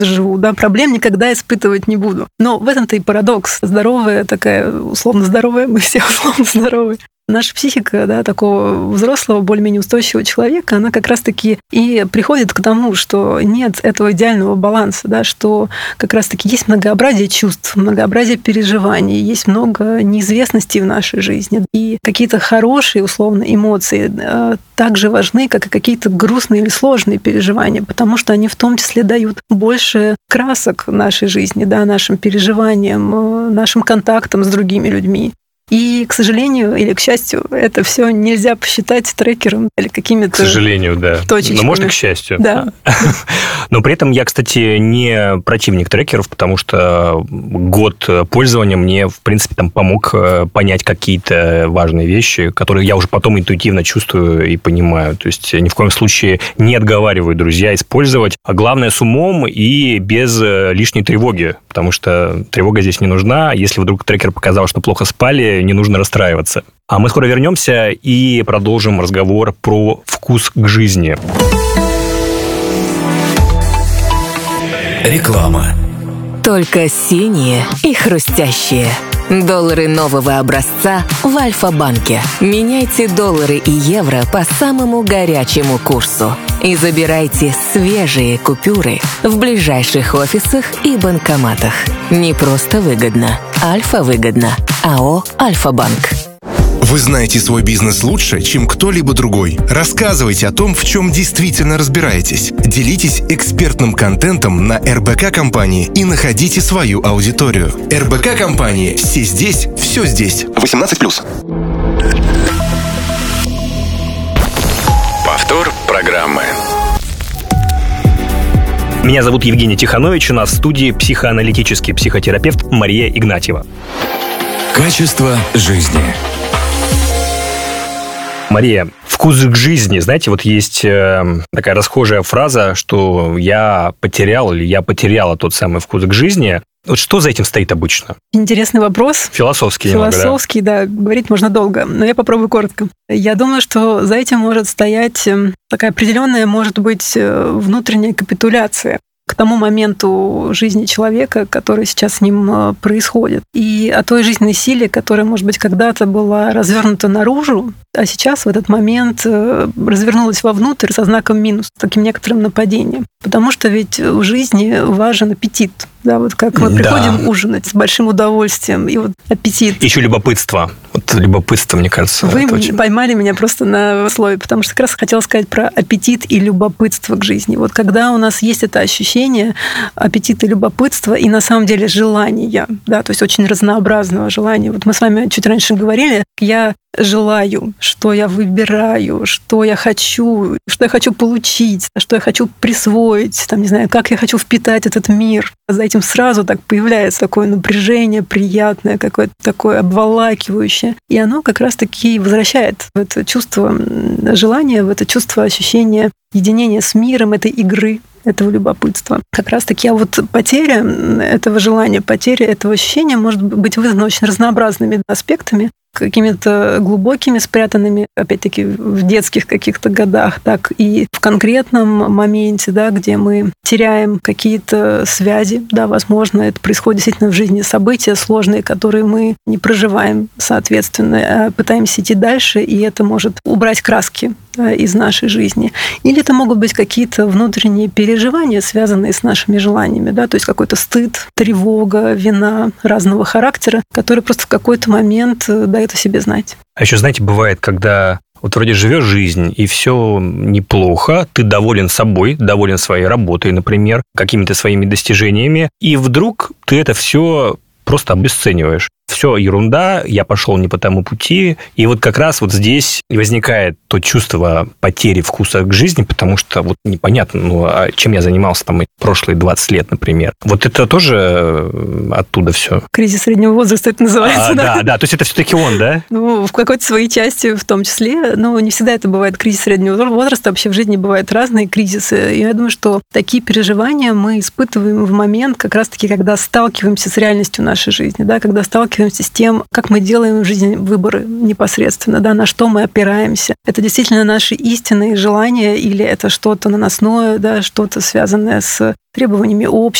живу, да, проблем никогда испытывать не буду. Но в этом-то и парадокс. Здоровая такая, условно здоровая, мы все условно здоровые. Наша психика, да, такого взрослого, более-менее устойчивого человека, она как раз-таки и приходит к тому, что нет этого идеального баланса, да, что как раз-таки есть многообразие чувств, многообразие переживаний, есть много неизвестностей в нашей жизни. И какие-то хорошие, условно, эмоции так же важны, как и какие-то грустные или сложные переживания, потому что они в том числе дают больше красок нашей жизни, да, нашим переживаниям, нашим контактам с другими людьми. И, к сожалению или к счастью, это все нельзя посчитать трекером или какими-то... К сожалению, да. Точечками. Но может и к счастью. Да. Но при этом я, кстати, не противник трекеров, потому что год пользования мне, в принципе, там помог понять какие-то важные вещи, которые я уже потом интуитивно чувствую и понимаю. То есть ни в коем случае не отговариваю, друзья, использовать. А главное, с умом и без лишней тревоги, потому что тревога здесь не нужна. Если вдруг трекер показал, что плохо спали, не нужно расстраиваться. А мы скоро вернемся и продолжим разговор про вкус к жизни. Реклама. Только синие и хрустящие. Доллары нового образца в Альфа-банке. Меняйте доллары и евро по самому горячему курсу. И забирайте свежие купюры в ближайших офисах и банкоматах. Не просто выгодно. Альфа-выгодно. АО «Альфа-банк». Вы знаете свой бизнес лучше, чем кто-либо другой. Рассказывайте о том, в чем действительно разбираетесь. Делитесь экспертным контентом на РБК компании и находите свою аудиторию. РБК компании. Все здесь, все здесь. 18+. Повтор программы. Меня зовут Евгений Тиханович, у нас в студии психоаналитический психотерапевт Мария Игнатьева. Качество жизни. Мария, вкус к жизни. Знаете, вот есть такая расхожая фраза, что я потерял или я потеряла тот самый вкус к жизни. Вот что за этим стоит обычно? Интересный вопрос. Философский немного, Философский, да, говорить можно долго, но я попробую коротко. Я думаю, что за этим может стоять такая определенная, может быть, внутренняя капитуляция к тому моменту жизни человека, который сейчас с ним происходит. И о той жизненной силе, которая, может быть, когда-то была развернута наружу, а сейчас в этот момент развернулась вовнутрь со знаком минус, таким некоторым нападением. Потому что ведь в жизни важен аппетит. Да, вот как мы приходим ужинать с большим удовольствием, и вот аппетит. Еще любопытство. Вот любопытство, мне кажется. Вы поймали меня просто на слове, потому что как раз хотела сказать про аппетит и любопытство к жизни. Вот когда у нас есть это ощущение аппетита и любопытства, и на самом деле желания, да, то есть очень разнообразного желания. Вот мы с вами чуть раньше говорили, я желаю, что я выбираю, что я хочу получить, что я хочу присвоить, там, не знаю, как я хочу впитать этот мир. За этим сразу так появляется такое напряжение приятное, какое-то такое обволакивающее. И оно как раз-таки возвращает в это чувство желания, в это чувство ощущения единения с миром, этой игры, этого любопытства. Как раз-таки вот потеря этого желания, потеря этого ощущения может быть вызвана очень разнообразными аспектами, какими-то глубокими, спрятанными, опять-таки, в детских каких-то годах, так и в конкретном моменте, да, где мы теряем какие-то связи, да, возможно, это происходит действительно в жизни события сложные, которые мы не проживаем, соответственно, а пытаемся идти дальше, и это может убрать краски из нашей жизни. Или это могут быть какие-то внутренние переживания, связанные с нашими желаниями, да, то есть какой-то стыд, тревога, вина разного характера, которые просто в какой-то момент дают о себе знать. А еще, знаете, бывает, когда вот вроде живешь жизнь, и все неплохо, ты доволен собой, доволен своей работой, например, какими-то своими достижениями, и вдруг ты это все просто обесцениваешь. Все ерунда, я пошел не по тому пути. И вот как раз вот здесь возникает то чувство потери вкуса к жизни, потому что вот непонятно, а чем я занимался там прошлые 20 лет, например. Вот это тоже оттуда все. Кризис среднего возраста это называется, да? Да, то есть это все-таки он, да? Ну, в какой-то своей части в том числе. Но не всегда это бывает кризис среднего возраста. Вообще в жизни бывают разные кризисы. И я думаю, что такие переживания мы испытываем в момент как раз-таки, когда сталкиваемся с реальностью нашей нашей жизни, да, когда сталкиваемся с тем, как мы делаем в жизни выборы непосредственно, да, на что мы опираемся. Это действительно наши истинные желания или это что-то наносное, да, что-то связанное с требованиями общества,